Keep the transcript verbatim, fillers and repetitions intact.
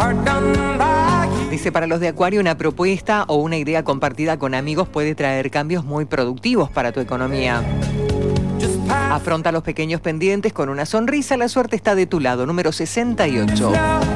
Dice, para los de Acuario, una propuesta o una idea compartida con amigos puede traer cambios muy productivos para tu economía. Afronta los pequeños pendientes con una sonrisa, la suerte está de tu lado. Número sesenta y ocho.